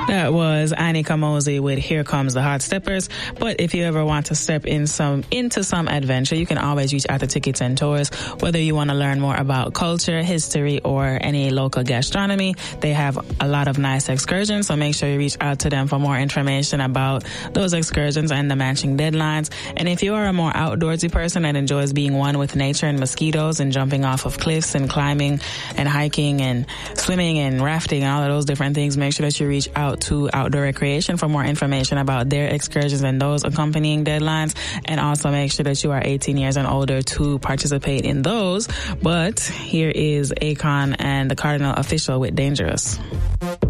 That was Annie Kamosi with Here Comes the Hot Steppers. But if you ever want to step into some adventure, you can always reach out to Tickets and Tours. Whether you want to learn more about culture, history, or any local gastronomy, they have a lot of nice excursions. So make sure you reach out to them for more information about those excursions and the matching deadlines. And if you are a more outdoorsy person that enjoys being one with nature and mosquitoes and jumping off of cliffs and climbing and hiking and swimming and rafting and all of those different things, make sure that you reach out to Outdoor Recreation for more information about their excursions and those accompanying deadlines. And also make sure that you are 18 years and older to participate in those. But here is Akon and the Cardinal Official with Dangerous.